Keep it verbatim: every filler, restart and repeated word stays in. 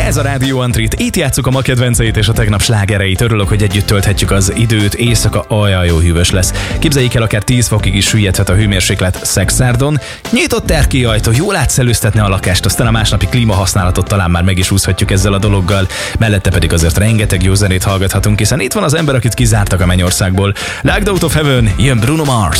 Ez a Rádió Antrit. Itt játsszuk a ma kedvenceit és a tegnap slágereit. Örülök, hogy együtt tölthetjük az időt. Éjszaka olyan jó hűvös lesz. Képzeljék el, akár tíz fokig is süllyedhet a hőmérséklet Szexárdon. Nyitott erkély ajtó, jól átszelőztetne a lakást, aztán a másnapi klímahasználatot talán már meg is úszhatjuk ezzel a dologgal. Mellette pedig azért rengeteg jó zenét hallgathatunk, hiszen itt van az ember, akit kizártak a mennyországból. Like the Out of Heaven, jön Bruno Mars.